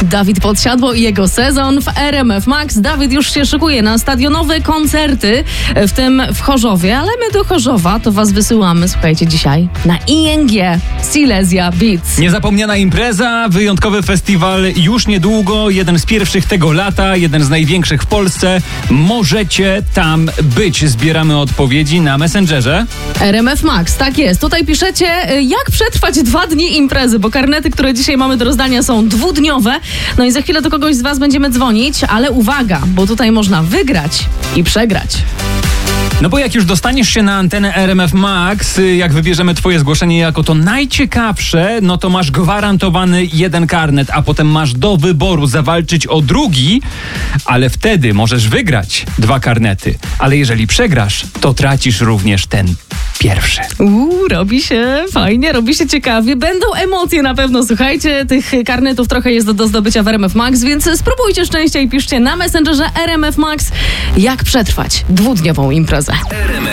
Dawid Podsiadło i jego sezon w RMF Max. Dawid już się szykuje na stadionowe koncerty, w tym w Chorzowie, ale my do Chorzowa to was wysyłamy, słuchajcie, dzisiaj na ING Silesia Beats. Niezapomniana impreza, wyjątkowy festiwal już niedługo, jeden z pierwszych tego lata, jeden z największych w Polsce. Możecie tam być. Zbieramy odpowiedzi na Messengerze. RMF Max, tak jest. Tutaj piszecie, jak przetrwać 2 dni imprezy, bo karnety, które dzisiaj mamy do rozdania, są 2-dniowe. No i za chwilę do kogoś z was będziemy dzwonić, ale uwaga, bo tutaj można wygrać i przegrać. No bo jak już dostaniesz się na antenę RMF Max, jak wybierzemy twoje zgłoszenie jako to najciekawsze, no to masz gwarantowany 1 karnet, a potem masz do wyboru zawalczyć o drugi, ale wtedy możesz wygrać 2 karnety. Ale jeżeli przegrasz, to tracisz również ten pierwszy. Robi się fajnie, robi się ciekawie. Będą emocje na pewno, słuchajcie. Tych karnetów trochę jest do zdobycia w RMF Max, więc spróbujcie szczęścia i piszcie na Messengerze RMF Max, jak przetrwać 2-dniową imprezę. RMF